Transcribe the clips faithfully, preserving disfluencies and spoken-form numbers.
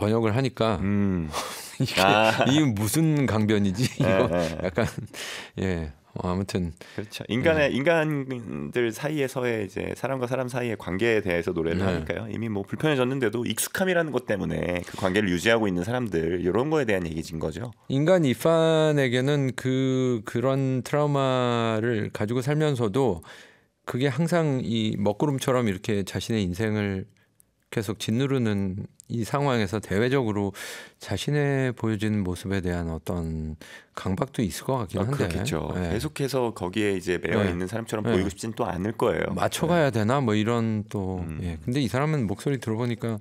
번역을 하니까 음. 이게, 아. 이게 무슨 강변이지? 이거 네, 네. 약간 예. 어, 아무튼 그렇죠. 인간의 네. 인간들 사이에서의 이제 사람과 사람 사이의 관계에 대해서 노래를 네. 하니까요. 이미 뭐 불편해졌는데도 익숙함이라는 것 때문에 그 관계를 유지하고 있는 사람들 이런 거에 대한 얘기인 거죠. 인간 이판에게는 그 그런 트라우마를 가지고 살면서도 그게 항상 이 먹구름처럼 이렇게 자신의 인생을 계속 짓누르는 이 상황에서 대외적으로 자신의 보여지는 모습에 대한 어떤 강박도 있을 것 같긴 아, 한데. 그렇겠죠. 네. 계속해서 거기에 이제 매여 네. 있는 사람처럼 네. 보이고 싶진 또 않을 거예요. 맞춰가야 되나 뭐 이런 또. 음. 예. 근데 이 사람은 목소리 들어보니까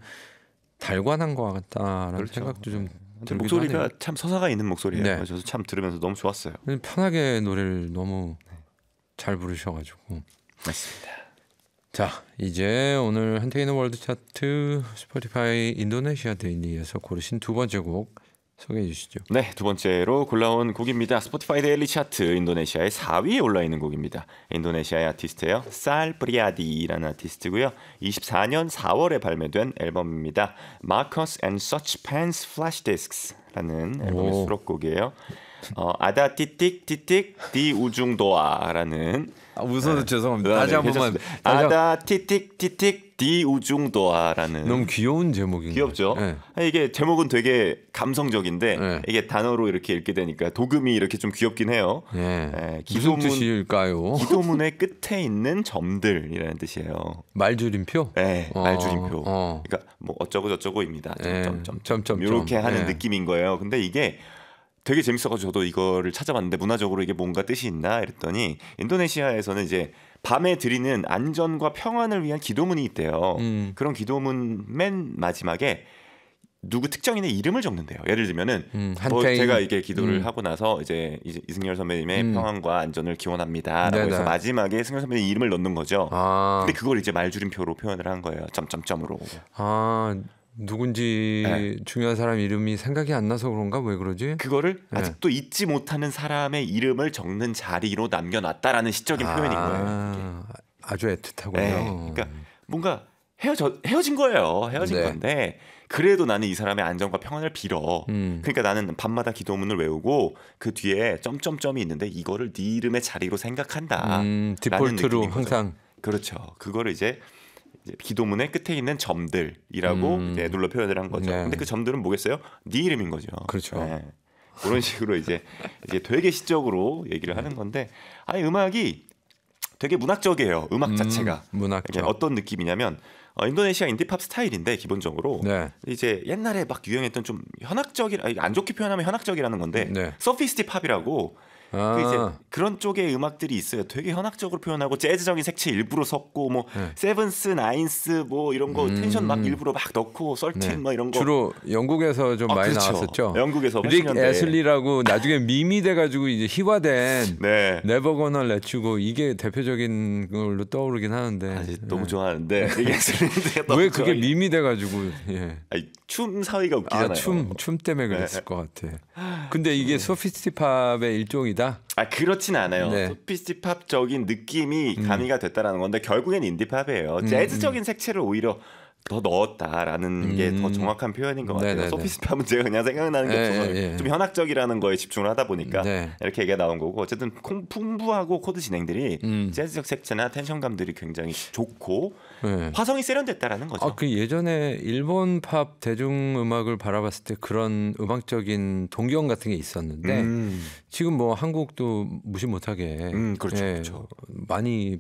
달관한 것 같다라는 그렇죠. 생각도 좀 들기도 목소리가 하네요. 참 서사가 있는 목소리예요. 네. 저도 참 들으면서 너무 좋았어요. 편하게 노래를 너무 잘 부르셔가지고. 맞습니다. 자, 이제 오늘 한테이너 월드 차트 스포티파이 인도네시아 데일리에서 고르신 두 번째 곡 소개해 주시죠. 네, 두 번째로 골라온 곡입니다. 스포티파이 데일리 차트 인도네시아의 사 위에 올라 있는 곡입니다. 인도네시아의 아티스트예요. 살 프리아디라는 아티스트고요. 이십사 년 사월에 발매된 앨범입니다. Marcos and Such Pants Flash Discs라는 앨범의 오. 수록곡이에요. 어, 아다 띠띡 띠띡 디 우중도아라는 아, 웃어도 네. 죄송합니다. 네, 다시 한 번만. 괜찮습니다. 아다 띠띡 띠띡 디 우중도아라는 너무 귀여운 제목인 귀엽죠? 네. 이게 제목은 되게 감성적인데 네. 이게 단어로 이렇게 읽게 되니까 도금이 이렇게 좀 귀엽긴 해요. 네. 네, 무슨 기도문, 뜻일까요? 기도문의 끝에 있는 점들이라는 뜻이에요. 말줄임표? 네, 어, 말줄임표. 어. 그러니까 뭐 어쩌고 저쩌고입니다. 네, 점점점 점점점. 이렇게 하는 네. 느낌인 거예요. 근데 이게 되게 재밌어가지고 저도 이거를 찾아봤는데 문화적으로 이게 뭔가 뜻이 있나 이랬더니 인도네시아에서는 이제 밤에 드리는 안전과 평안을 위한 기도문이 있대요. 음. 그런 기도문 맨 마지막에 누구 특정인의 이름을 적는데요. 예를 들면은 음, 뭐 한태인. 제가 이게 기도를 음. 하고 나서 이제 이승열 선배님의 음. 평안과 안전을 기원합니다라고 네네. 해서 마지막에 승열 선배님 이름을 넣는 거죠. 아, 근데 그걸 이제 말줄임표로 표현을 한 거예요. 점점점으로. 아 누군지 네. 중요한 사람 이름이 생각이 안 나서 그런가? 왜 그러지? 그거를 네. 아직도 잊지 못하는 사람의 이름을 적는 자리로 남겨놨다라는 시적인 아, 표현인 거예요. 이게. 아주 애틋하군요. 네, 그러니까 뭔가 헤어져 헤어진 거예요. 헤어진 네. 건데 그래도 나는 이 사람의 안전과 평안을 빌어. 음. 그러니까 나는 밤마다 기도문을 외우고 그 뒤에 점점점이 있는데 이거를 네 이름의 자리로 생각한다. 음, 라는 디폴트로 느낌인 거죠. 항상. 그렇죠. 그거를 이제, 이제 기도문의 끝에 있는 점들이라고 음. 이제 눌러 표현을 한 거죠. 네. 근데 그 점들은 뭐겠어요? 네 이름인 거죠. 그렇죠. 네. 그런 식으로 이제 이제 되게 시적으로 얘기를 하는 건데, 아니 음악이 되게 문학적이에요. 음악 음, 자체가. 문학적. 이게 어떤 느낌이냐면 어, 인도네시아 인디팝 스타일인데 기본적으로 네. 이제 옛날에 막 유행했던 좀 현학적이라 안 좋게 표현하면 현학적이라는 건데 네. 서피스티 팝이라고 아, 그 이제 그런 쪽의 음악들이 있어요. 되게 현학적으로 표현하고 재즈적인 색채 일부러 섞고 뭐 네. 세븐스, 나인스 뭐 이런 거 음. 텐션 막 일부러 막 넣고 썰틴 네. 뭐 이런 거 주로 영국에서 좀 아, 많이 그렇죠. 나왔었죠. 영국에서 릭 팔십 년대. 애슬리라고 나중에 밈이 돼가지고 이제 희화된 네. Never Gonna Let You Go 이게 대표적인 걸로 떠오르긴 하는데 아직 네. 너무 좋아하는데 이게 너무 왜 그게 좋아하긴- 밈이 돼가지고 예. 아니, 춤 사위가 웃기잖아요. 아, 춤, 춤 때문에 그랬을 네. 것 같아. 근데 이게 소피스티 팝의 일종이다. 아 그렇진 않아요. 네. 소피스티 팝적인 느낌이 음. 가미가 됐다라는 건데 결국엔 인디팝이에요. 음, 재즈적인 색채를 오히려 더 넣었다라는 음. 게 더 정확한 표현인 것 같아요. 네네네. 소피스티 팝은 제가 그냥 생각나는 게 예, 없어서 예, 예. 좀 현학적이라는 거에 집중을 하다 보니까 네. 이렇게 얘기가 나온 거고, 어쨌든 콩- 풍부하고 코드 진행들이 음. 재즈적 색채나 텐션감들이 굉장히 좋고 네. 화성이 세련됐다라는 거죠. 아, 그 예전에 일본 팝 대중음악을 바라봤을 때 그런 음악적인 동경 같은 게 있었는데 음. 지금 뭐 한국도 무시 못하게 음, 그렇죠, 예, 그렇죠. 많이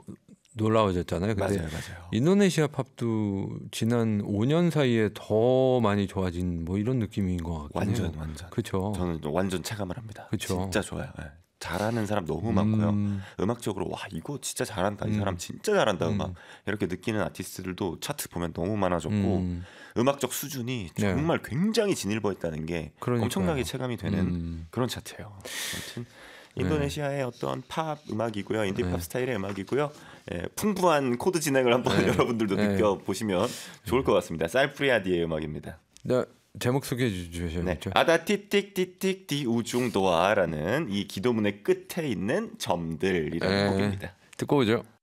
놀라워졌잖아요. 근데 맞아요, 맞아요. 인도네시아 팝도 지난 오 년 사이에 더 많이 좋아진 뭐 이런 느낌인 것 같긴 완전 해요. 완전. 그렇죠. 저는 완전 체감을 합니다. 그쵸. 진짜 좋아요. 예. 잘하는 사람 너무 많고요. 음, 음악적으로 와 이거 진짜 잘한다, 이 음. 사람 진짜 잘한다 음. 음악 이렇게 느끼는 아티스트들도 차트 보면 너무 많아졌고 음, 음. 악적 수준이 네. 정말 굉장히 진일보했다는 게 그러니까요. 엄청나게 체감이 되는 음. 그런 차트예요. 아무튼 인도네시아의 어떤 팝 음악이고요, 인디팝 네. 스타일의 음악이고요. 예, 풍부한 코드 진행을 한번 네. 여러분들도 네. 느껴 보시면 좋을 것 같습니다. 살프리아디의 음악입니다. 네, 제목 소개해 네. 주셔야죠. 아다 띠띡 띠띡 디 우중도아라는 이 기도문의 끝에 있는 점들이라는 네. 곡입니다. 듣고 오죠.